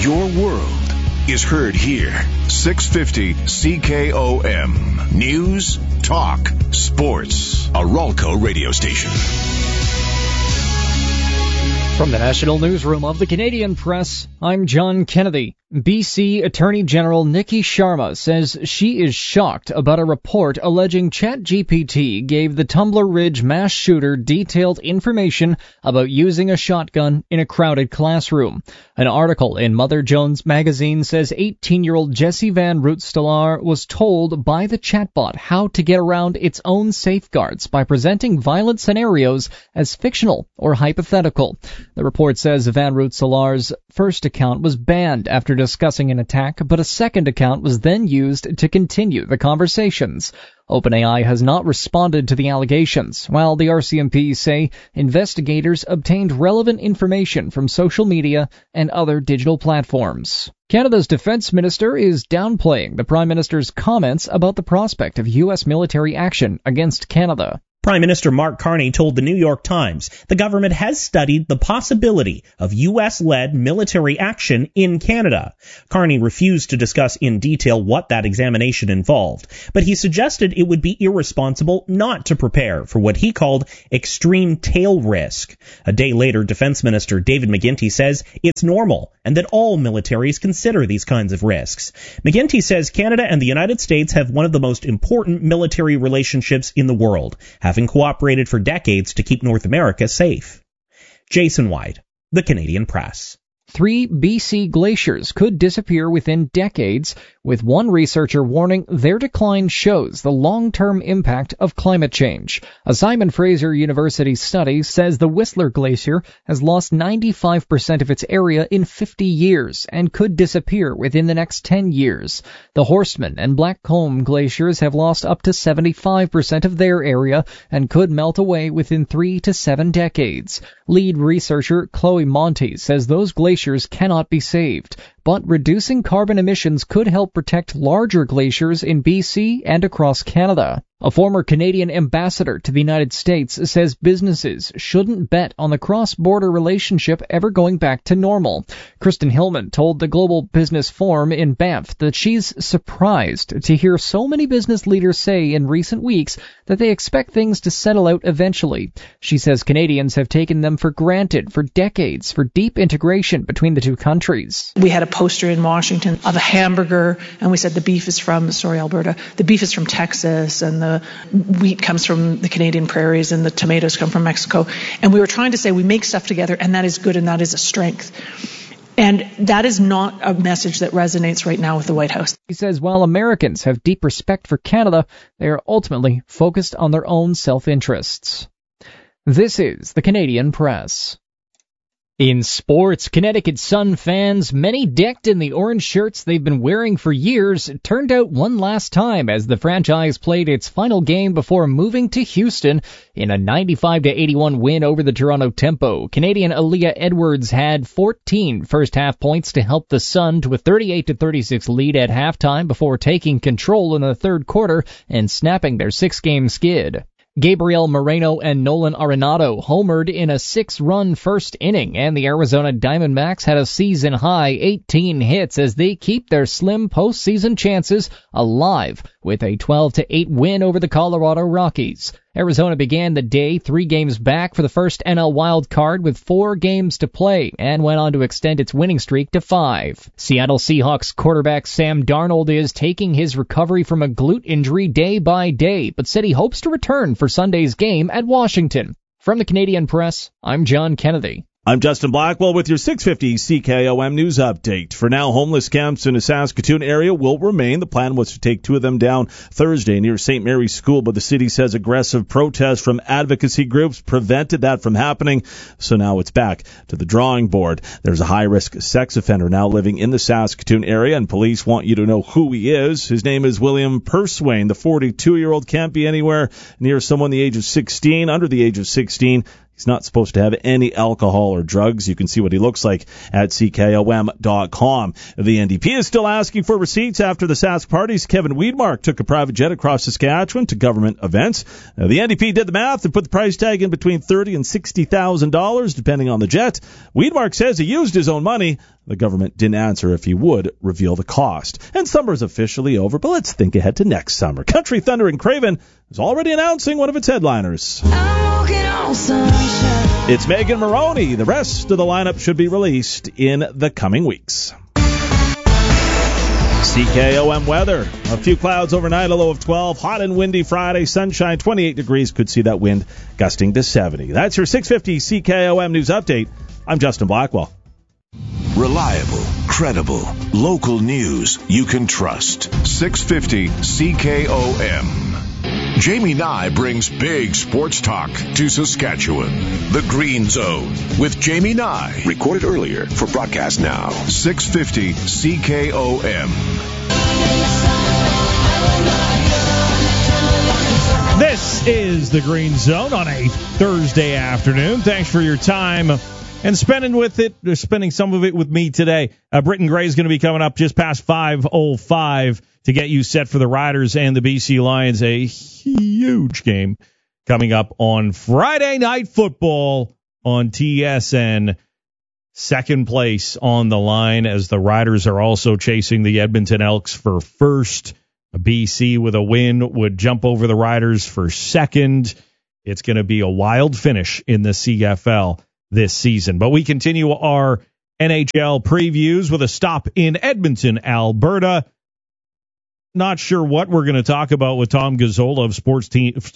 Your world is heard here. 650 CKOM. News, talk, sports. A Ralco radio station. From the National Newsroom of the Canadian Press, I'm John Kennedy. BC Attorney General Nikki Sharma says she is shocked about a report alleging ChatGPT gave the Tumbler Ridge mass shooter detailed information about using a shotgun in a crowded classroom. An article in Mother Jones magazine says 18-year-old Jessie Van Root-Stellaar was told by the chatbot how to get around its own safeguards by presenting violent scenarios as fictional or hypothetical. The report says Van Root-Stellaar's first account was banned after discussing an attack, but a second account was then used to continue the conversations. OpenAI has not responded to the allegations, while the RCMP say investigators obtained relevant information from social media and other digital platforms. Canada's defense minister is downplaying the Prime Minister's comments about the prospect of U.S. military action against Canada. Prime Minister Mark Carney told the New York Times the government has studied the possibility of U.S.-led military action in Canada. Carney refused to discuss in detail what that examination involved, but he suggested it would be irresponsible not to prepare for what he called extreme tail risk. A day later, Defense Minister David McGuinty says it's normal and that all militaries consider these kinds of risks. McGuinty says Canada and the United States have one of the most important military relationships in the world, having cooperated for decades to keep North America safe. Jason White, The Canadian Press. 3 BC glaciers could disappear within decades, with one researcher warning their decline shows the long-term impact of climate change. A Simon Fraser University study says the Whistler Glacier has lost 95% of its area in 50 years and could disappear within the next 10 years. The Horstman and Blackcomb glaciers have lost up to 75% of their area and could melt away within 3 to 7 decades. Lead researcher Chloe Monte says those glaciers cannot be saved, but reducing carbon emissions could help protect larger glaciers in BC and across Canada. A former Canadian ambassador to the United States says businesses shouldn't bet on the cross-border relationship ever going back to normal. Kristen Hillman told the Global Business Forum in Banff that she's surprised to hear so many business leaders say in recent weeks that they expect things to settle out eventually. She says Canadians have taken them for granted for decades for deep integration between the two countries. We had a poster in Washington of a hamburger, and we said the beef is from, Alberta, the beef is from Texas, and the wheat comes from the Canadian prairies, and the tomatoes come from Mexico. And we were trying to say we make stuff together, and that is good, and that is a strength. And that is not a message that resonates right now with the White House. He says while Americans have deep respect for Canada, they are ultimately focused on their own self-interests. This is the Canadian Press. In sports, Connecticut Sun fans, many decked in the orange shirts they've been wearing for years, turned out one last time as the franchise played its final game before moving to Houston in a 95-81 win over the Toronto Tempo. Canadian Aaliyah Edwards had 14 first-half points to help the Sun to a 38-36 lead at halftime before taking control in the third quarter and snapping their 6-game skid. Gabriel Moreno and Nolan Arenado homered in a 6-run first inning, and the Arizona Diamondbacks had a season-high 18 hits as they keep their slim postseason chances alive with a 12-8 win over the Colorado Rockies. Arizona began the day 3 games back for the first NL wild card with 4 games to play and went on to extend its winning streak to 5. Seattle Seahawks quarterback Sam Darnold is taking his recovery from a glute injury day by day, but said he hopes to return for Sunday's game at Washington. From the Canadian Press, I'm John Kennedy. I'm Justin Blackwell with your 650 CKOM news update. For now, homeless camps in the Saskatoon area will remain. The plan was to take 2 of them down Thursday near St. Mary's School, but the city says aggressive protests from advocacy groups prevented that from happening. So now it's back to the drawing board. There's a high-risk sex offender now living in the Saskatoon area, and police want you to know who he is. His name is William Purswain. The 42-year-old can't be anywhere near someone the age of 16, under the age of 16. He's not supposed to have any alcohol or drugs. You can see what he looks like at CKOM.com. The NDP is still asking for receipts after the Sask party's Kevin Weidmark took a private jet across Saskatchewan to government events. The NDP did the math and put the price tag in between $30,000 and $60,000, depending on the jet. Weidmark says he used his own money. The government didn't answer if he would reveal the cost. And summer's officially over, but let's think ahead to next summer. Country Thunder and Craven is already announcing one of its headliners. It's Megan Moroney. The rest of the lineup should be released in the coming weeks. CKOM weather. A few clouds overnight, a low of 12. Hot and windy Friday. Sunshine, 28 degrees. Could see that wind gusting to 70. That's your 650 CKOM News Update. I'm Justin Blackwell. Reliable, credible, local news you can trust. 650 CKOM. Jamie Nye brings big sports talk to Saskatchewan. The Green Zone with Jamie Nye. Recorded earlier for broadcast now. 650 CKOM. This is the Green Zone on a Thursday afternoon. Thanks for your time and spending some of it with me today. Britton Gray is going to be coming up just past 5:05 to get you set for the Riders and the BC Lions. A huge game coming up on Friday Night Football on TSN. Second place on the line as the Riders are also chasing the Edmonton Elks for first. BC with a win would jump over the Riders for second. It's going to be a wild finish in the CFL this season. But we continue our NHL previews with a stop in Edmonton, Alberta. Not sure what we're going to talk about with Tom Gazzola of Sports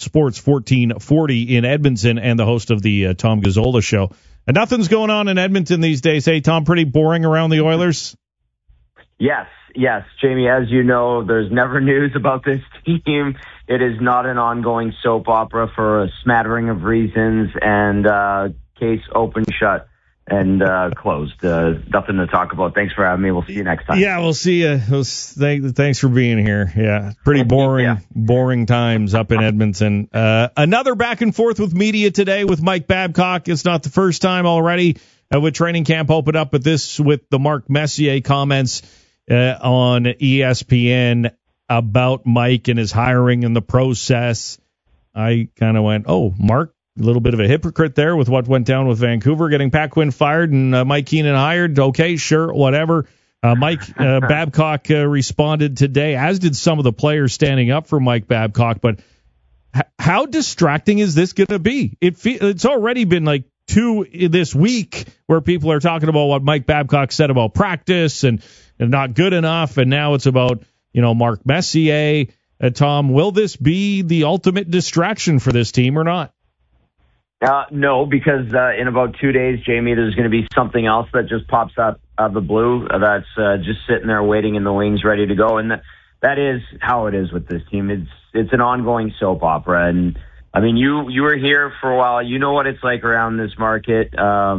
1440 in Edmonton and the host of the Tom Gazzola Show. And nothing's going on in Edmonton these days. Hey, Tom, pretty boring around the Oilers? Yes, Jamie, as you know, there's never news about this team. It is not an ongoing soap opera for a smattering of reasons, and case open, shut, and closed. Nothing to talk about. Thanks for having me. We'll see you next time. Yeah, we'll see you. Thanks for being here. Yeah, pretty boring times up in Edmonton. Another back and forth with media today with Mike Babcock. It's not the first time already with training camp opened up, but this with the Mark Messier comments on ESPN about Mike and his hiring and the process. I kind of went, oh, Mark, a little bit of a hypocrite there with what went down with Vancouver, getting Pat Quinn fired and Mike Keenan hired. Okay, sure, whatever. Mike Babcock responded today, as did some of the players standing up for Mike Babcock. But how distracting is this going to be? It's already been like 2 this week where people are talking about what Mike Babcock said about practice and not good enough, and now it's about Mark Messier. Tom, will this be the ultimate distraction for this team or not? No, because in about 2 days, Jamie, there's going to be something else that just pops up out of the blue that's just sitting there waiting in the wings, ready to go. And that is how it is with this team. It's an ongoing soap opera. And, I mean, you were here for a while. You know what it's like around this market.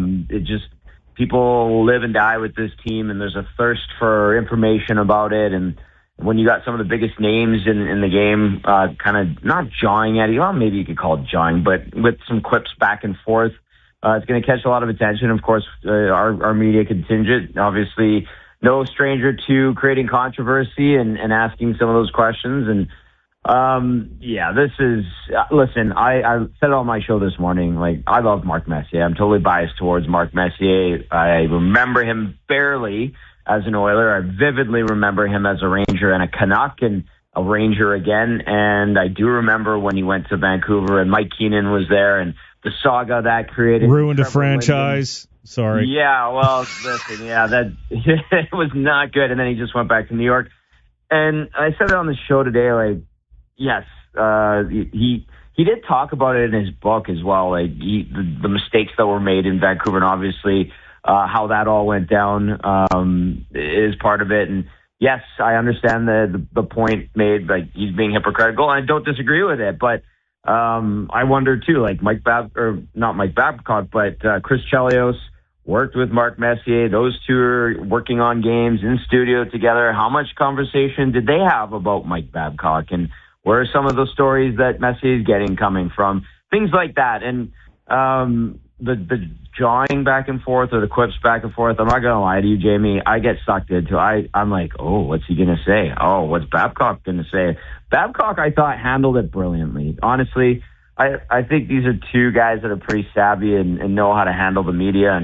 People live and die with this team, and there's a thirst for information about it. And when you got some of the biggest names in the game kind of not jawing at you, well, maybe you could call it jawing, but with some quips back and forth, it's going to catch a lot of attention. Of course, our media contingent, obviously no stranger to creating controversy and asking some of those questions. And this is, listen, I said it on my show this morning, like, I love Mark Messier. I'm totally biased towards Mark Messier. I remember him barely as an Oiler. I vividly remember him as a Ranger and a Canuck and a Ranger again. And I do remember when he went to Vancouver and Mike Keenan was there and the saga that created. Ruined a franchise. Sorry. Yeah, well, listen, that it was not good. And then he just went back to New York. And I said it on the show today, like, yes, he did talk about it in his book as well, like the mistakes that were made in Vancouver, and obviously how that all went down is part of it. And yes, I understand the point made, like he's being hypocritical, and I don't disagree with it. But I wonder too, like not Mike Babcock, but Chris Chelios worked with Mark Messier. Those two are working on games in studio together. How much conversation did they have about Mike Babcock, and where are some of the stories that Messier is getting coming from? Things like that. And the jawing back and forth or the quips back and forth, I'm not going to lie to you, Jamie, I get sucked into it. I'm like, oh, what's he going to say? Oh, what's Babcock going to say? Babcock, I thought, handled it brilliantly. Honestly, I think these are two guys that are pretty savvy and know how to handle the media. And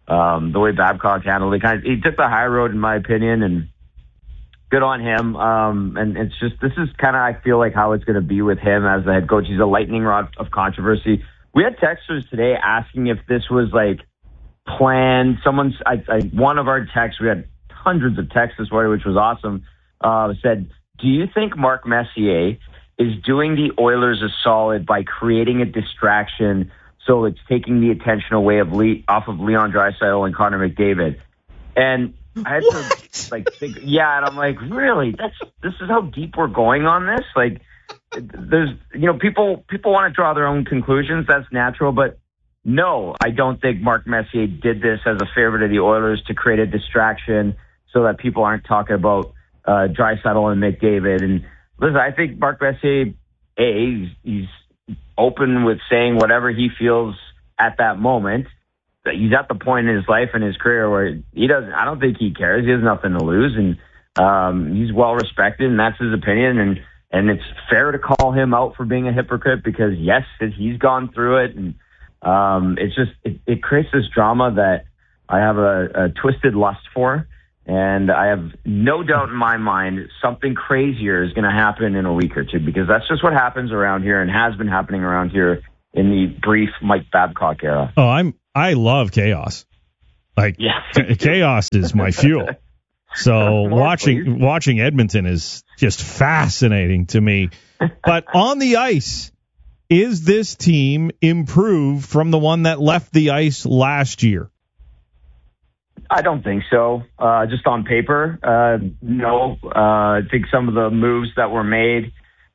the way Babcock handled it. He took the high road, in my opinion, and good on him. And it's just, this is kind of, I feel like, how it's going to be with him as the head coach. He's a lightning rod of controversy. We had texters today asking if this was like planned. One of our texts, we had hundreds of texts this morning, which was awesome, said, do you think Mark Messier is doing the Oilers a solid by creating a distraction so it's taking the attention away off of Leon Draisaitl and Connor McDavid? And I had to think, yeah, and I'm like, really? This is how deep we're going on this? Like, there's, people want to draw their own conclusions. That's natural, but no, I don't think Mark Messier did this as a favor to the Oilers to create a distraction so that people aren't talking about Draisaitl and McDavid. And listen, I think Mark Messier, he's open with saying whatever he feels at that moment. He's at the point in his life and his career where I don't think he cares. He has nothing to lose, and he's well respected, and that's his opinion. And it's fair to call him out for being a hypocrite because yes, he's gone through it, and it creates this drama that I have a twisted lust for. And I have no doubt in my mind something crazier is going to happen in a week or two, because that's just what happens around here and has been happening around here in the brief Mike Babcock era. Oh, I love chaos. Like, chaos is my fuel. So watching Edmonton is just fascinating to me. But on the ice, is this team improved from the one that left the ice last year? I don't think so. Just on paper, no. I think some of the moves that were made,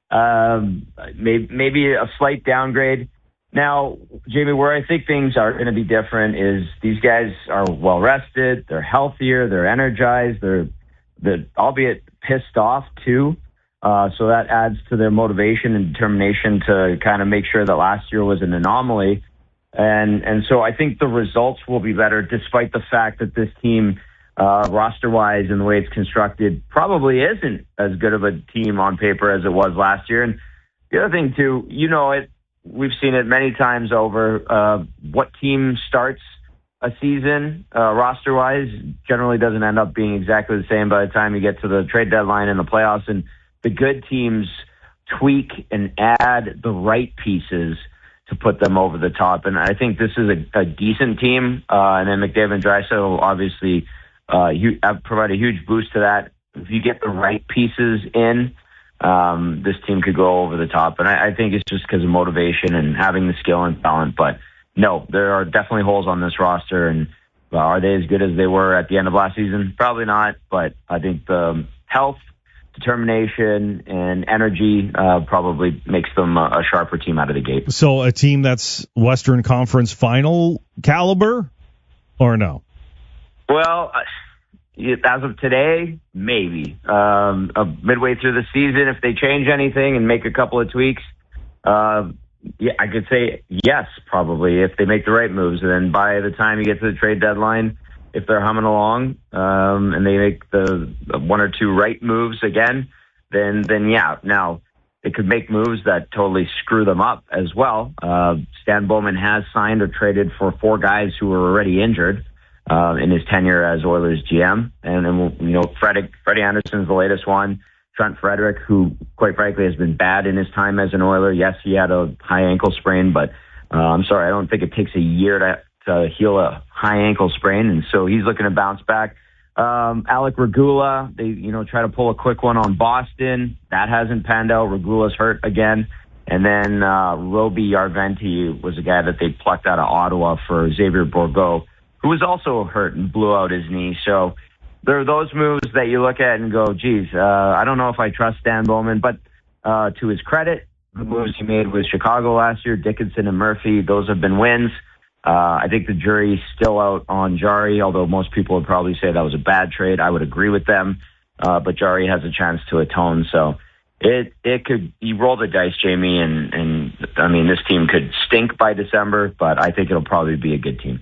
maybe a slight downgrade. Now, Jamie, where I think things are going to be different is these guys are well rested, they're healthier, they're energized, they're albeit pissed off too. So that adds to their motivation and determination to kind of make sure that last year was an anomaly. And so I think the results will be better, despite the fact that this team, roster-wise and the way it's constructed, probably isn't as good of a team on paper as it was last year. And the other thing, too, we've seen it many times over, what team starts a season roster-wise generally doesn't end up being exactly the same by the time you get to the trade deadline and the playoffs. And the good teams tweak and add the right pieces to put them over the top. And I think this is a decent team. And then McDavid and Draisaitl obviously provide a huge boost to that. If you get the right pieces in, this team could go over the top. And I think it's just because of motivation and having the skill and talent. But no, there are definitely holes on this roster. And are they as good as they were at the end of last season? Probably not. But I think the health, determination, and energy probably makes them a sharper team out of the gate. So a team that's Western Conference final caliber, or no? Well, as of today, maybe. Midway through the season, if they change anything and make a couple of tweaks, I could say yes, probably, if they make the right moves. And then by the time you get to the trade deadline, if they're humming along and they make the one or two right moves again, then yeah. Now, they could make moves that totally screw them up as well. Stan Bowman has signed or traded for 4 guys who were already injured in his tenure as Oilers GM. And then, Freddie Anderson's the latest one. Trent Frederick, who, quite frankly, has been bad in his time as an Oiler. Yes, he had a high ankle sprain, but I'm sorry, I don't think it takes a year to heal a high ankle sprain, and so he's looking to bounce back. Alec Regula, they try to pull a quick one on Boston. That hasn't panned out. Regula's hurt again. And then Roby Yarventi was a guy that they plucked out of Ottawa for Xavier Bourgault, who was also hurt and blew out his knee. So there are those moves that you look at and go, geez, I don't know if I trust Stan Bowman. But to his credit, the moves he made with Chicago last year, Dickinson and Murphy, those have been wins. I think the jury's still out on Jari, although most people would probably say that was a bad trade. I would agree with them. But Jari has a chance to atone. So it could, you roll the dice, Jamie, and I mean, this team could stink by December, but I think it'll probably be a good team.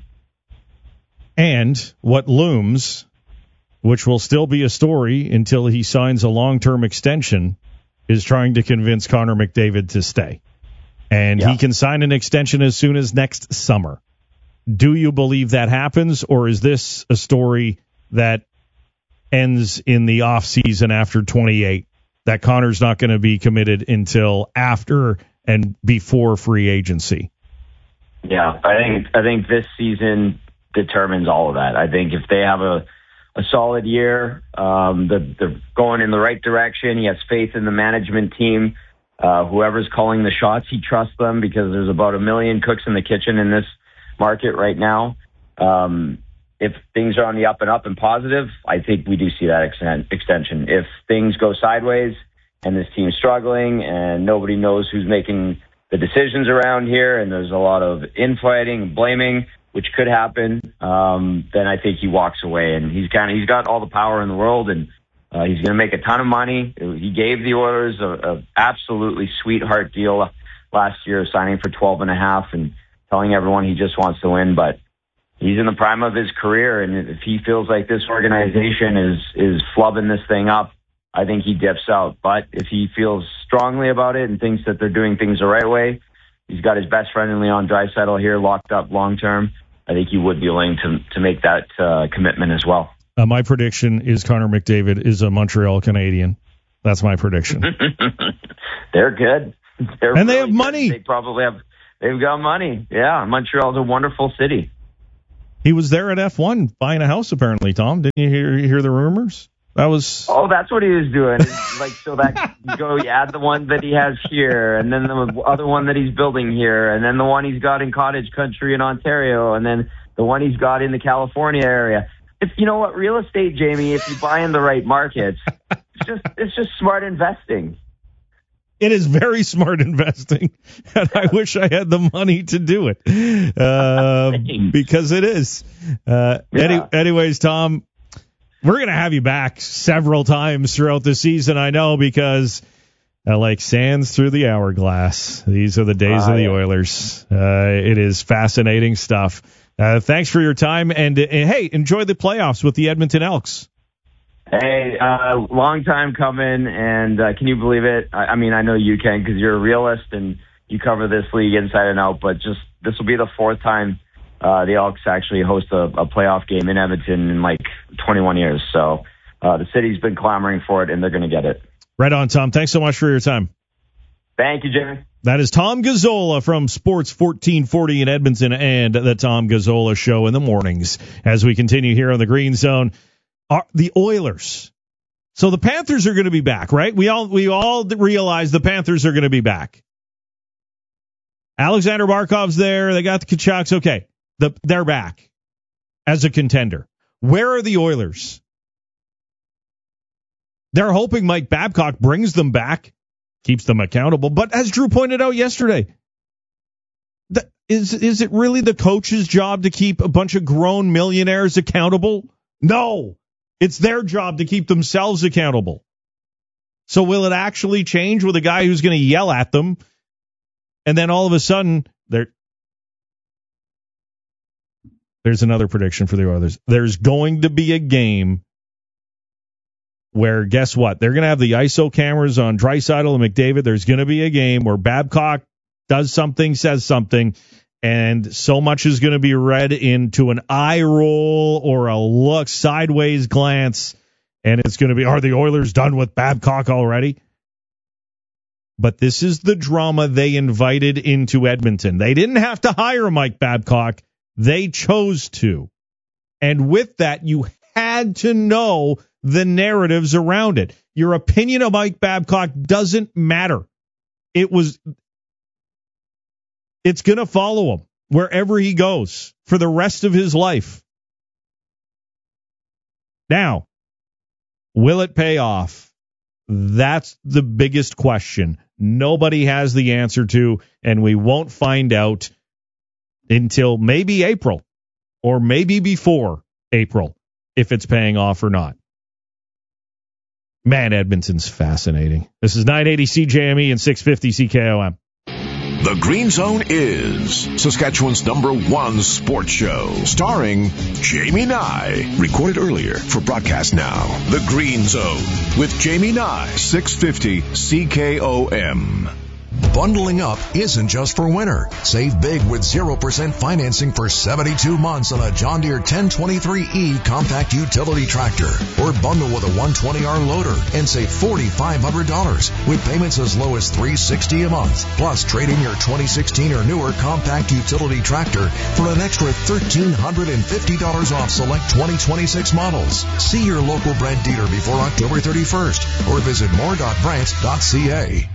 And what looms, which will still be a story until he signs a long-term extension, is trying to convince Connor McDavid to stay. And he can sign an extension as soon as next summer. Do you believe that happens, or is this a story that ends in the off season after 28? That Connor's not going to be committed until after and before free agency. Yeah, I think this season determines all of that. I think if they have a solid year, they're going in the right direction. He has faith in the management team. Whoever's calling the shots, he trusts them, because there's about 1 million cooks in the kitchen in this market right now. If things are on the up and up and positive, I think we do see that extension. If things go sideways and this team's struggling and nobody knows who's making the decisions around here, and there's a lot of infighting and blaming, which could happen, then I think he walks away. And he's got all the power in the world, and he's going to make a ton of money. He gave the Oilers a absolutely sweetheart deal last year, signing for $12.5 and telling everyone he just wants to win. But he's in the prime of his career, and if he feels like this organization is flubbing this thing up, I think he dips out. But if he feels strongly about it and thinks that they're doing things the right way, he's got his best friend in Leon Draisaitl here locked up long term. I think he would be willing to make that commitment as well. My prediction is Connor McDavid is a Montreal Canadian. That's my prediction. They're good. And they have money. They've got money. Yeah, Montreal's a wonderful city. He was there at F1 buying a house, apparently, Tom. Didn't you hear the rumors? Oh, that's what he was doing. So that you add the one that he has here, and then the other one that he's building here, and then the one he's got in cottage country in Ontario, and then the one he's got in the California area. You know what, real estate, Jamie, if you buy in the right markets, it's just smart investing. It is very smart investing, and I wish I had the money to do it, because it is. Anyways, Tom, we're going to have you back several times throughout the season, I know, because like sands through the hourglass, these are the days of the Oilers. It is fascinating stuff. Thanks for your time, and hey, enjoy the playoffs with the Edmonton Elks. Hey, long time coming, and can you believe it? I mean, I know you can, because you're a realist and you cover this league inside and out, but this will be the fourth time the Elks actually host a playoff game in Edmonton in like 21 years. So the city's been clamoring for it, and they're going to get it. Right on, Tom. Thanks so much for your time. Thank you, Jimmy. That is Tom Gazzola from Sports 1440 in Edmonton and the Tom Gazzola Show in the mornings. As we continue here on the Green Zone, the Oilers. So the Panthers are going to be back, right? We all realize the Panthers are going to be back. Alexander Barkov's there. They got the Kachucks. Okay. They're back as a contender. Where are the Oilers? They're hoping Mike Babcock brings them back, keeps them accountable. But as Drew pointed out yesterday, is it really the coach's job to keep a bunch of grown millionaires accountable? No, it's their job to keep themselves accountable. So will it actually change with a guy who's going to yell at them, and then all of a sudden there's another prediction for the Oilers. There's going to be a game where, guess what? They're going to have the ISO cameras on Draisaitl and McDavid. There's going to be a game where Babcock does something, says something, and so much is going to be read into an eye roll or a look, sideways glance, and it's going to be, are the Oilers done with Babcock already? But this is the drama they invited into Edmonton. They didn't have to hire Mike Babcock. They chose to. And with that, you had to know the narratives around it. Your opinion of Mike Babcock doesn't matter. It's going to follow him wherever he goes for the rest of his life. Now, will it pay off? That's the biggest question. Nobody has the answer to, and we won't find out until maybe April or maybe before April if it's paying off or not. Man, Edmonton's fascinating. This is 980 CJME and 650 CKOM. The Green Zone is Saskatchewan's #1 sports show, starring Jamie Nye. Recorded earlier for broadcast now. The Green Zone with Jamie Nye, 650 CKOM. Bundling up isn't just for winter. Save big with 0% financing for 72 months on a John Deere 1023E compact utility tractor. Or bundle with a 120R loader and save $4,500 with payments as low as $360 a month. Plus, trade in your 2016 or newer compact utility tractor for an extra $1,350 off select 2026 models. See your local Brent dealer before October 31st or visit more.brent.ca.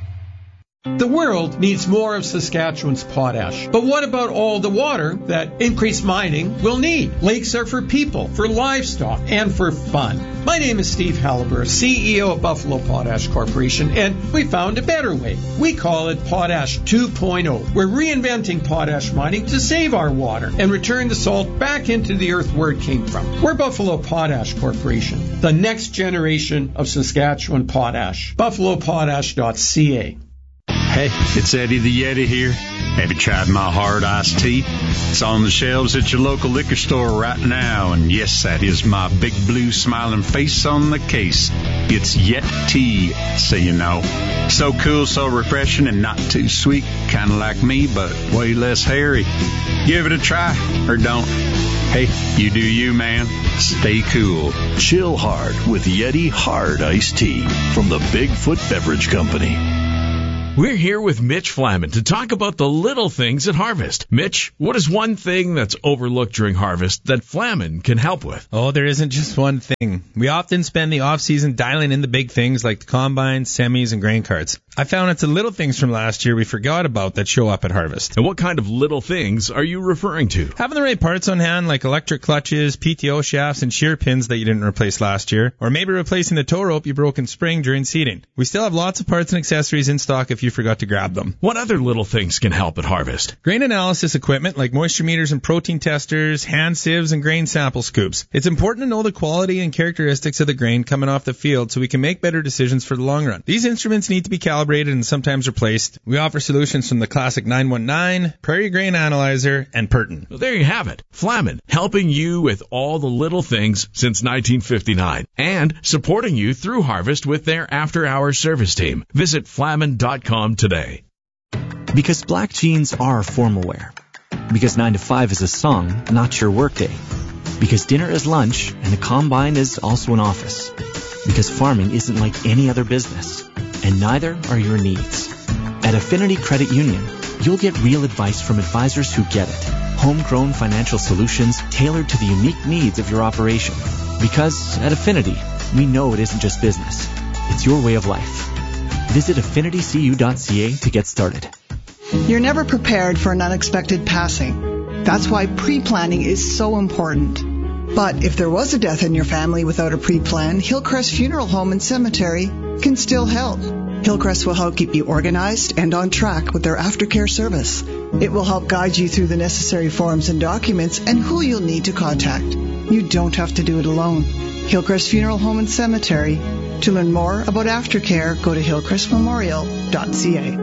The world needs more of Saskatchewan's potash. But what about all the water that increased mining will need? Lakes are for people, for livestock, and for fun. My name is Steve Halliburton, CEO of Buffalo Potash Corporation, and we found a better way. We call it Potash 2.0. We're reinventing potash mining to save our water and return the salt back into the earth where it came from. We're Buffalo Potash Corporation, the next generation of Saskatchewan potash. BuffaloPotash.ca. Hey, it's Eddie the Yeti here. Have you tried my hard iced tea? It's on the shelves at your local liquor store right now. And yes, that is my big blue smiling face on the case. It's Yeti, so you know. So cool, so refreshing, and not too sweet. Kind of like me, but way less hairy. Give it a try, or don't. Hey, you do you, man. Stay cool. Chill hard with Yeti Hard Iced Tea from the Bigfoot Beverage Company. We're here with Mitch Flaman to talk about the little things at Harvest. Mitch, what is one thing that's overlooked during harvest that Flaman can help with? Oh, there isn't just one thing. We often spend the off-season dialing in the big things like the combines, semis, and grain carts. I found it's the little things from last year we forgot about that show up at Harvest. And what kind of little things are you referring to? Having the right parts on hand, like electric clutches, PTO shafts, and shear pins that you didn't replace last year, or maybe replacing the tow rope you broke in spring during seeding. We still have lots of parts and accessories in stock if you forgot to grab them. What other little things can help at Harvest? Grain analysis equipment like moisture meters and protein testers, hand sieves, and grain sample scoops. It's important to know the quality and characteristics of the grain coming off the field so we can make better decisions for the long run. These instruments need to be calibrated and sometimes replaced. We offer solutions from the classic 919, Prairie Grain Analyzer, and Perton. Well, there you have it. Flaman, helping you with all the little things since 1959 and supporting you through harvest with their after-hours service team. Visit Flaman.com today. Because black jeans are formal wear. Because 9 to 5 is a song, not your workday. Because dinner is lunch and the combine is also an office. Because farming isn't like any other business. And neither are your needs. At Affinity Credit Union, you'll get real advice from advisors who get it. Homegrown financial solutions tailored to the unique needs of your operation. Because at Affinity, we know it isn't just business. It's your way of life. Visit affinitycu.ca to get started. You're never prepared for an unexpected passing. That's why pre-planning is so important. But if there was a death in your family without a pre-plan, Hillcrest Funeral Home and Cemetery can still help. Hillcrest will help keep you organized and on track with their aftercare service. It will help guide you through the necessary forms and documents and who you'll need to contact. You don't have to do it alone. Hillcrest Funeral Home and Cemetery. To learn more about aftercare, go to hillcrestmemorial.ca.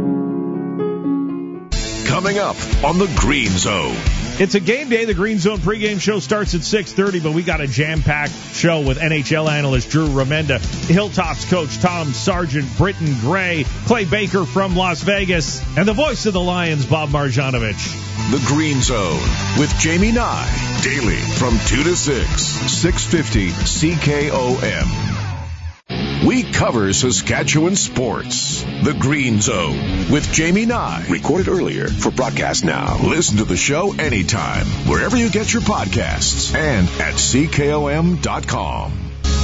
Coming up on the Green Zone. It's a game day. The Green Zone pregame show starts at 6:30, but we got a jam-packed show with NHL analyst Drew Remenda, Hilltops coach Tom Sargent, Britton Gray, Clay Baker from Las Vegas, and the voice of the Lions, Bob Marjanovic. The Green Zone with Jamie Nye, daily from 2 to 6, 650 CKOM. We cover Saskatchewan sports. The Green Zone with Jamie Nye. Recorded earlier for broadcast now. Listen to the show anytime, wherever you get your podcasts, and at CKOM.com.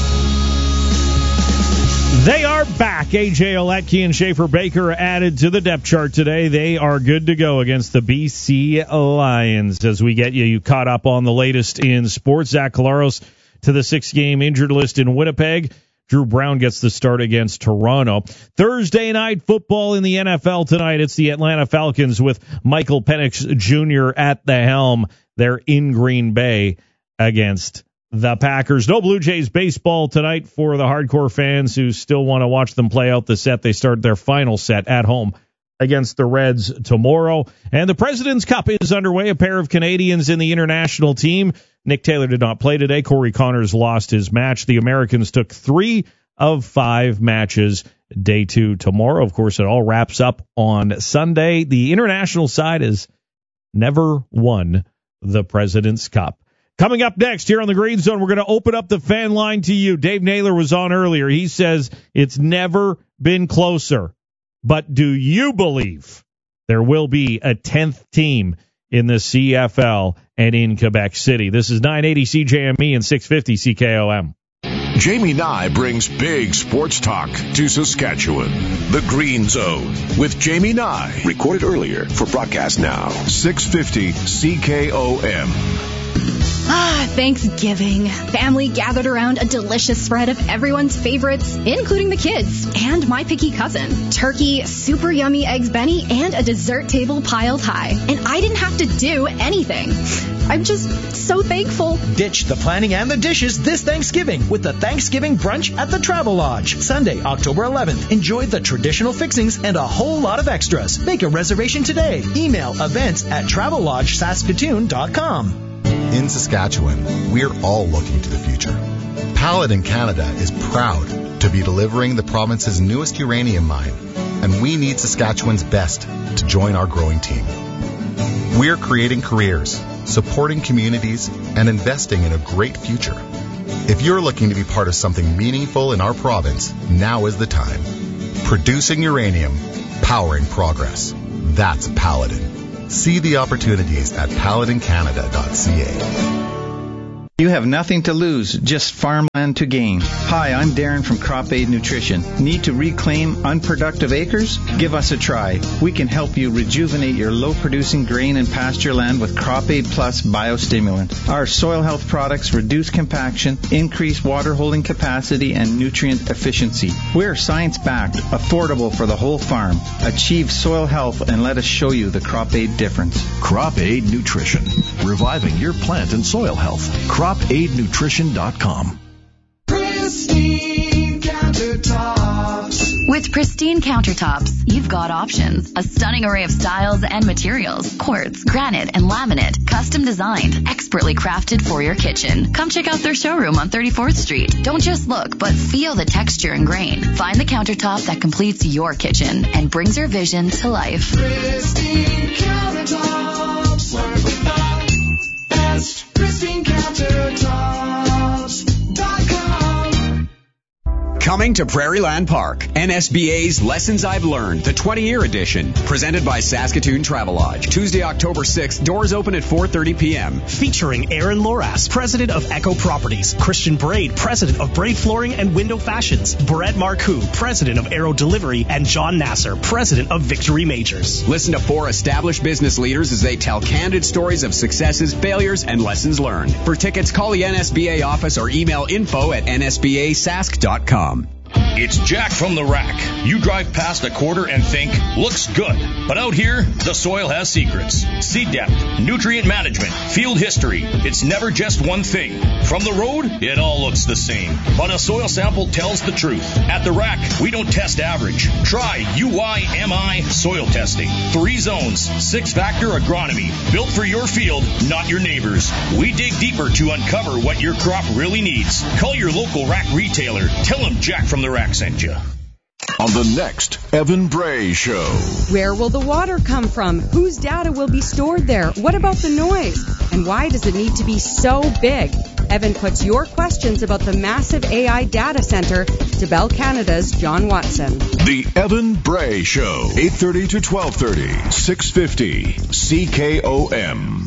They are back. AJ Oletke and Schaefer Baker added to the depth chart today. They are good to go against the BC Lions. As we get you caught up on the latest in sports, Zach Collaros to the 6-game injured list in Winnipeg. Drew Brown gets the start against Toronto. Thursday night football in the NFL tonight. It's the Atlanta Falcons with Michael Penix Jr. at the helm. They're in Green Bay against the Packers. No Blue Jays baseball tonight for the hardcore fans who still want to watch them play out the set. They start their final set at home against the Reds tomorrow. And the President's Cup is underway. A pair of Canadians in the international team. Nick Taylor did not play today. Corey Connors lost his match. The Americans took 3 of 5 matches. Day 2 tomorrow. Of course, it all wraps up on Sunday. The international side has never won the President's Cup. Coming up next here on the Green Zone, we're going to open up the fan line to you. Dave Naylor was on earlier. He says it's never been closer. But do you believe there will be a 10th team in the CFL and in Quebec City? This is 980 CJME and 650 CKOM. Jamie Nye brings big sports talk to Saskatchewan. The Green Zone with Jamie Nye. Recorded earlier for broadcast now. 650 CKOM. Thanksgiving. Family gathered around a delicious spread of everyone's favorites, including the kids and my picky cousin. Turkey, super yummy eggs Benny, and a dessert table piled high. And I didn't have to do anything. I'm just so thankful. Ditch the planning and the dishes this Thanksgiving with the Thanksgiving Brunch at the Travel Lodge. Sunday, October 11th. Enjoy the traditional fixings and a whole lot of extras. Make a reservation today. Email events@travellodgesaskatoon.com. In Saskatchewan, we're all looking to the future. Paladin Canada is proud to be delivering the province's newest uranium mine, and we need Saskatchewan's best to join our growing team. We're creating careers, supporting communities, and investing in a great future. If you're looking to be part of something meaningful in our province, now is the time. Producing uranium, powering progress. That's Paladin. See the opportunities at paladincanada.ca. You have nothing to lose, just farmland to gain. Hi, I'm Darren from Crop Aid Nutrition. Need to reclaim unproductive acres? Give us a try. We can help you rejuvenate your low-producing grain and pasture land with Crop Aid Plus biostimulant. Our soil health products reduce compaction, increase water holding capacity, and nutrient efficiency. We're science-backed, affordable for the whole farm. Achieve soil health and let us show you the Crop Aid difference. Crop Aid Nutrition, reviving your plant and soil health. CropAidNutrition.com. Pristine Countertops. With Pristine Countertops, you've got options. A stunning array of styles and materials. Quartz, granite, and laminate. Custom designed. Expertly crafted for your kitchen. Come check out their showroom on 34th Street. Don't just look, but feel the texture and grain. Find the countertop that completes your kitchen and brings your vision to life. Pristine Countertops. Learn the best. Pristine Countertops.com. Coming to Prairieland Park, NSBA's Lessons I've Learned, the 20-year edition, presented by Saskatoon Travelodge. Tuesday, October 6th, doors open at 4:30 p.m. Featuring Aaron Loras, president of Echo Properties, Christian Braid, president of Braid Flooring and Window Fashions, Brett Marcoux, president of Aero Delivery, and John Nasser, president of Victory Majors. Listen to 4 established business leaders as they tell candid stories of successes, failures, and lessons learned. For tickets, call the NSBA office or email info@nsbasask.com. It's Jack from the Rack. You drive past a quarter and think, looks good. But out here, the soil has secrets. Seed depth, nutrient management, field history. It's never just one thing. From the road, it all looks the same. But a soil sample tells the truth. At the Rack, we don't test average. Try UYMI soil testing. 3 zones, 6-factor agronomy. Built for your field, not your neighbor's. We dig deeper to uncover what your crop really needs. Call your local Rack retailer. Tell them Jack from the Rack sent you. On the next Evan Bray Show. Where will the water come from? Whose data will be stored there? What about the noise? And why does it need to be so big? Evan puts your questions about the massive AI data center to Bell Canada's John Watson. The Evan Bray Show, 8:30 to 12:30, 650 CKOM.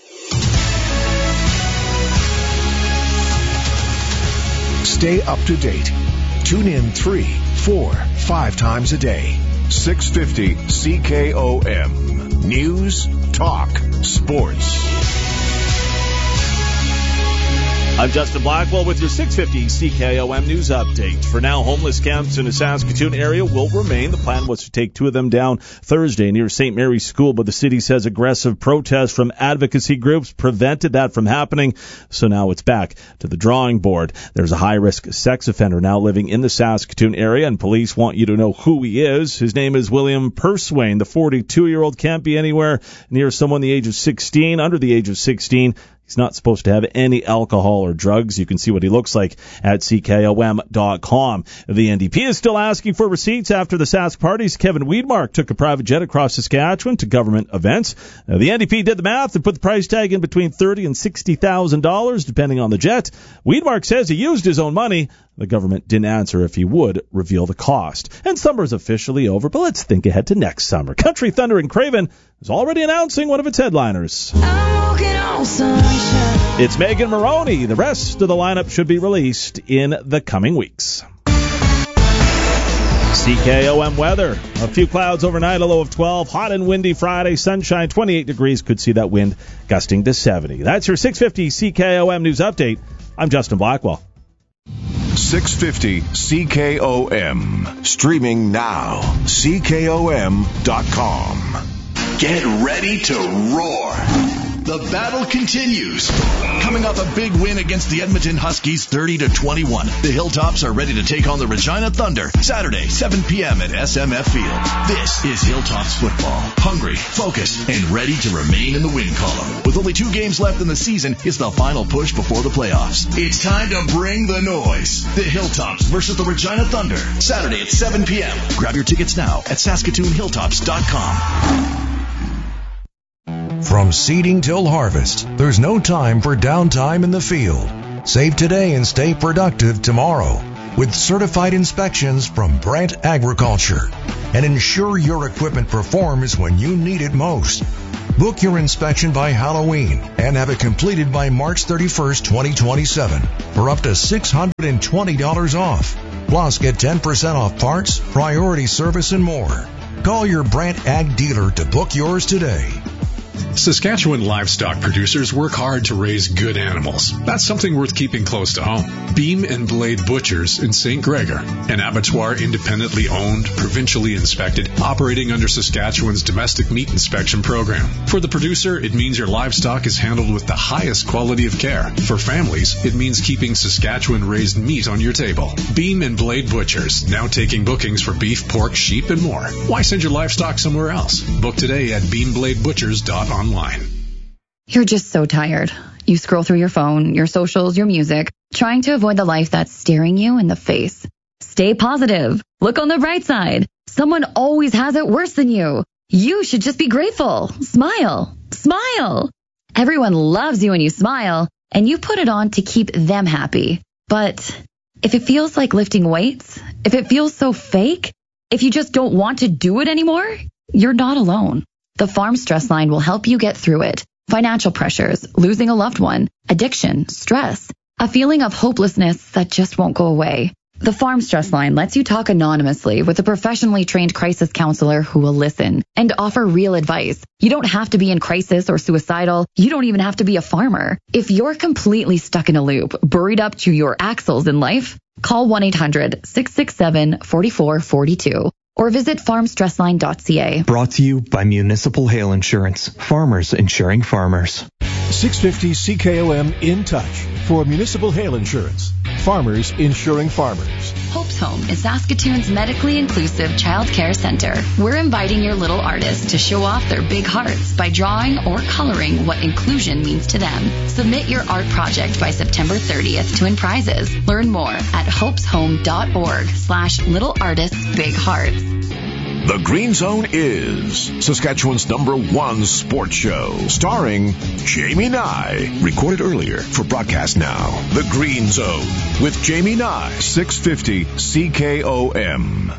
Stay up to date. Tune in 3, 4, 5 times a day. 650 CKOM. News, talk, sports. I'm Justin Blackwell with your 650 CKOM news update. For now, homeless camps in the Saskatoon area will remain. The plan was to take 2 of them down Thursday near St. Mary's School, but the city says aggressive protests from advocacy groups prevented that from happening. So now it's back to the drawing board. There's a high-risk sex offender now living in the Saskatoon area, and police want you to know who he is. His name is William Purswain. The 42-year-old can't be anywhere near someone the age of 16, under the age of 16. He's not supposed to have any alcohol or drugs. You can see what he looks like at CKOM.com. The NDP is still asking for receipts after the Sask parties. Kevin Weidmark took a private jet across Saskatchewan to government events. The NDP did the math and put the price tag in between $30,000 and $60,000, depending on the jet. Weidmark says he used his own money. The government didn't answer if he would reveal the cost. And summer's officially over, but let's think ahead to next summer. Country Thunder in Craven is already announcing one of its headliners. It's Megan Moroney. The rest of the lineup should be released in the coming weeks. CKOM weather. A few clouds overnight, a low of 12. Hot and windy Friday. Sunshine, 28 degrees. Could see that wind gusting to 70. That's your 650 CKOM News Update. I'm Justin Blackwell. 650 CKOM. Streaming now. CKOM.com. Get ready to roar. The battle continues. Coming off a big win against the Edmonton Huskies 30-21, the Hilltops are ready to take on the Regina Thunder Saturday, 7 p.m. at SMF Field. This is Hilltops football. Hungry, focused, and ready to remain in the win column. With only 2 games left in the season, it's the final push before the playoffs. It's time to bring the noise. The Hilltops versus the Regina Thunder, Saturday at 7 p.m. Grab your tickets now at SaskatoonHilltops.com. From seeding till harvest, there's no time for downtime in the field. Save today and stay productive tomorrow with certified inspections from Brandt Agriculture. And ensure your equipment performs when you need it most. Book your inspection by Halloween and have it completed by March 31st, 2027 for up to $620 off. Plus, get 10% off parts, priority service, and more. Call your Brandt Ag dealer to book yours today. Saskatchewan livestock producers work hard to raise good animals. That's something worth keeping close to home. Beam and Blade Butchers in St. Gregor, an abattoir independently owned, provincially inspected, operating under Saskatchewan's domestic meat inspection program. For the producer, it means your livestock is handled with the highest quality of care. For families, it means keeping Saskatchewan-raised meat on your table. Beam and Blade Butchers, now taking bookings for beef, pork, sheep, and more. Why send your livestock somewhere else? Book today at beambladebutchers.online. You're just so tired. You scroll through your phone, your socials, your music, trying to avoid the life that's staring you in the face. Stay positive. Look on the bright side. Someone always has it worse than you. You should just be grateful. Smile. Smile. Everyone loves you when you smile, and you put it on to keep them happy. But if it feels like lifting weights, if it feels so fake, if you just don't want to do it anymore, you're not alone. The Farm Stress Line will help you get through it. Financial pressures, losing a loved one, addiction, stress, a feeling of hopelessness that just won't go away. The Farm Stress Line lets you talk anonymously with a professionally trained crisis counselor who will listen and offer real advice. You don't have to be in crisis or suicidal. You don't even have to be a farmer. If you're completely stuck in a loop, buried up to your axles in life, call 1-800-667-4442. or visit farmstressline.ca. Brought to you by Municipal Hail Insurance. Farmers insuring farmers. 650 CKOM in touch for Municipal Hail Insurance. Farmers insuring farmers. Hope's Home is Saskatoon's medically inclusive child care center. We're inviting your little artists to show off their big hearts by drawing or coloring what inclusion means to them. Submit your art project by September 30th to win prizes. Learn more at hopeshome.org/littleartistsbighearts. The Green Zone is Saskatchewan's #1 sports show, starring Jamie Nye. Recorded earlier for broadcast now. The Green Zone with Jamie Nye, 650 CKOM.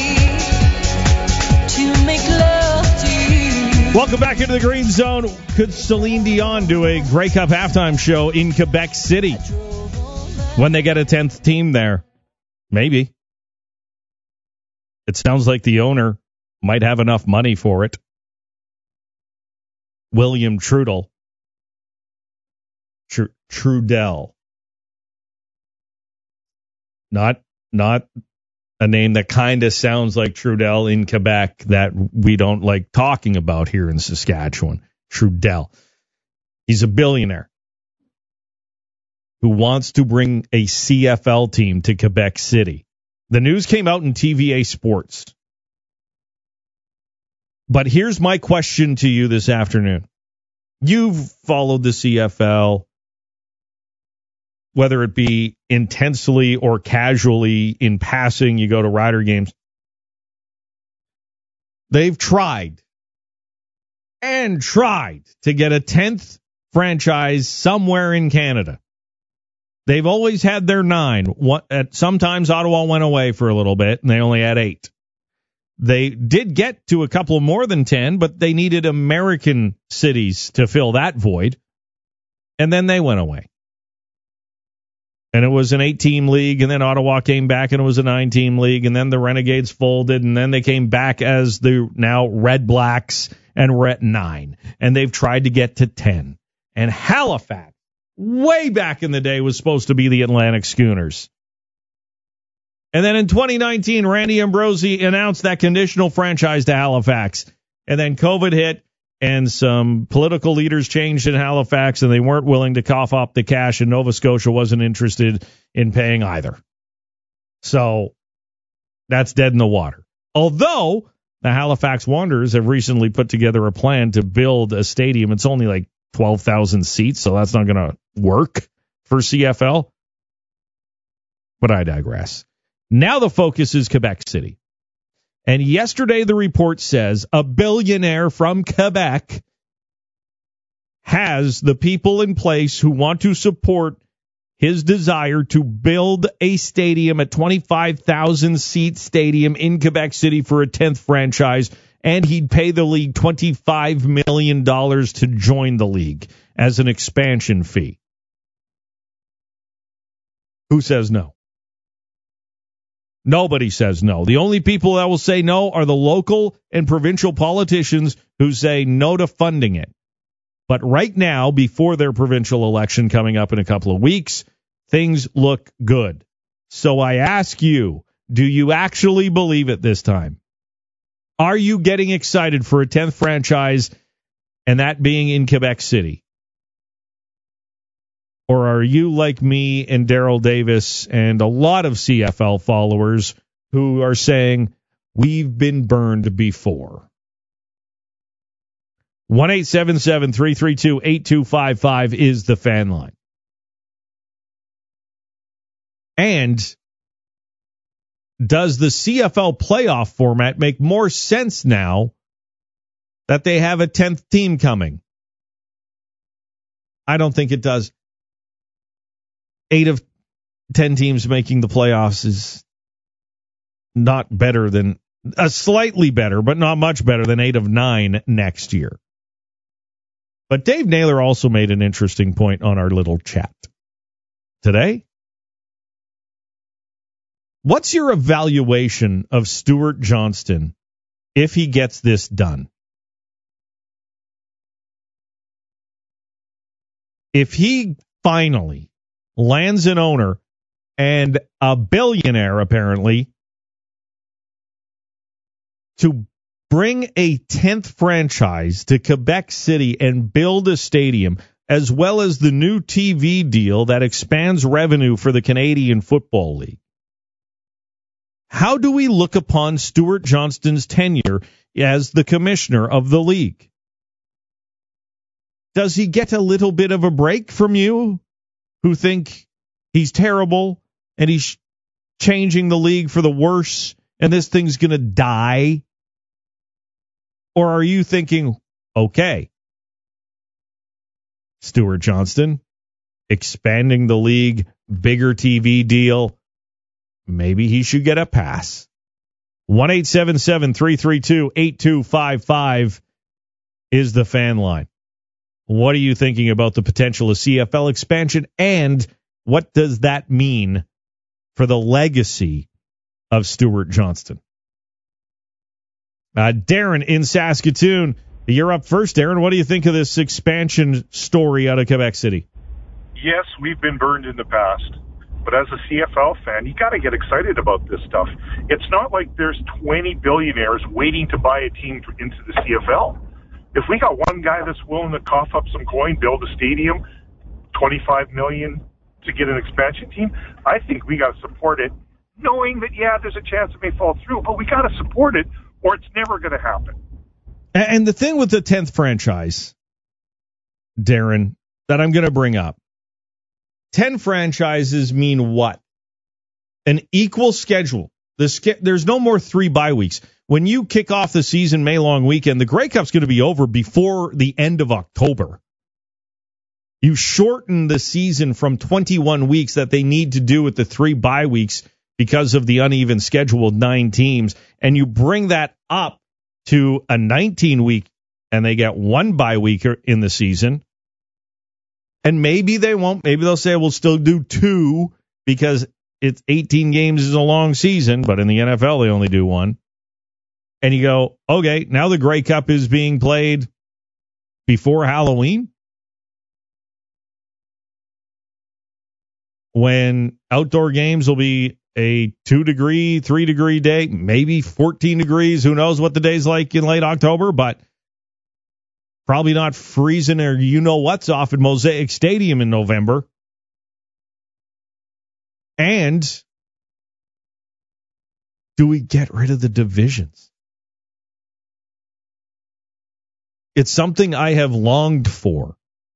Welcome back into the Green Zone. Could Celine Dion do a Grey Cup halftime show in Quebec City when they get a 10th team there? Maybe. It sounds like the owner might have enough money for it. William Trudell. Trudell. Not a name that kind of sounds like Trudell in Quebec that we don't like talking about here in Saskatchewan. Trudell. He's a billionaire who wants to bring a CFL team to Quebec City. The news came out in TVA Sports. But here's my question to you this afternoon. You've followed the CFL, whether it be intensely or casually in passing, you go to Rider games. They've tried and tried to get a 10th franchise somewhere in Canada. They've always had their 9. Sometimes Ottawa went away for a little bit, and they only had 8. They did get to a couple more than 10, but they needed American cities to fill that void, and then they went away. And it was an 8-team league, and then Ottawa came back, and it was a 9-team league, and then the Renegades folded, and then they came back as the now Red Blacks, and we're at 9. And they've tried to get to 10. And Halifax, way back in the day, was supposed to be the Atlantic Schooners. And then in 2019, Randy Ambrosie announced that conditional franchise to Halifax. And then COVID hit, and some political leaders changed in Halifax, and they weren't willing to cough up the cash, and Nova Scotia wasn't interested in paying either. So that's dead in the water. Although the Halifax Wanderers have recently put together a plan to build a stadium. It's only like 12,000 seats, so that's not going to work for CFL. But I digress. Now the focus is Quebec City. And yesterday the report says a billionaire from Quebec has the people in place who want to support his desire to build a stadium, a 25,000-seat stadium in Quebec City for a 10th franchise, and he'd pay the league $25 million to join the league as an expansion fee. Who says no? Nobody says no. The only people that will say no are the local and provincial politicians who say no to funding it. But right now, before their provincial election coming up in a couple of weeks, things look good. So I ask you, do you actually believe it this time? Are you getting excited for a 10th franchise, and that being in Quebec City? Or are you like me and Daryl Davis and a lot of CFL followers who are saying, we've been burned before? 1-877-332-8255 is the fan line. And does the CFL playoff format make more sense now that they have a 10th team coming? I don't think it does. 8 of 10 teams making the playoffs is not better than, slightly better, but not much better than 8 of 9 next year. But Dave Naylor also made an interesting point on our little chat today. What's your evaluation of Stuart Johnston if he gets this done? If he finally lands an owner and a billionaire, apparently, to bring a 10th franchise to Quebec City and build a stadium, as well as the new TV deal that expands revenue for the Canadian Football League. How do we look upon Stuart Johnston's tenure as the commissioner of the league? Does he get a little bit of a break from you who think he's terrible and he's changing the league for the worse and this thing's going to die? Or are you thinking, okay, Stuart Johnston, expanding the league, bigger TV deal, maybe he should get a pass? 1-877-332-8255 is the fan line. What are you thinking about the potential of CFL expansion, and what does that mean for the legacy of Stuart Johnston? Darren in Saskatoon, you're up first. Darren, what do you think of this expansion story out of Quebec City? Yes, we've been burned in the past, but as a CFL fan, you got to get excited about this stuff. It's not like there's 20 billionaires waiting to buy a team into the CFL. If we got one guy that's willing to cough up some coin, build a stadium, $25 million to get an expansion team, I think we got to support it, knowing that, yeah, there's a chance it may fall through, but we got to support it or it's never going to happen. And the thing with the 10th franchise, Darren, that I'm going to bring up. 10 franchises mean what? An equal schedule. There's no more 3 bye weeks. When you kick off the season May long weekend, the Grey Cup's going to be over before the end of October. You shorten the season from 21 weeks that they need to do with the 3 bye weeks because of the uneven schedule of 9 teams, and you bring that up to a 19-week, and they get 1 bye week in the season. And maybe they won't. Maybe they'll say we'll still do 2 because it's 18 games is a long season, but in the NFL they only do 1. And you go, okay, now the Grey Cup is being played before Halloween, when outdoor games will be a 2-degree, 3-degree day, maybe 14 degrees. Who knows what the day's like in late October, but probably not freezing or what's off at Mosaic Stadium in November. And do we get rid of the divisions? It's something I have longed for,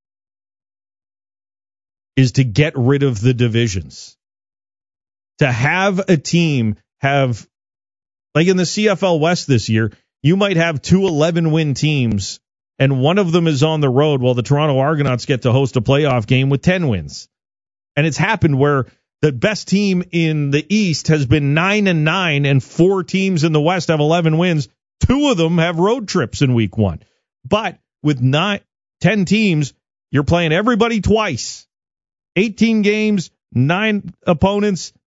is to get rid of the divisions. To have a team have, like in the CFL West this year, you might have 2 11-win teams, and one of them is on the road while the Toronto Argonauts get to host a playoff game with 10 wins. And it's happened where the best team in the East has been 9-9, and 4 teams in the West have 11 wins. 2 of them have road trips in week 1. But with 10 teams, you're playing everybody twice. 18 games, 9 opponents,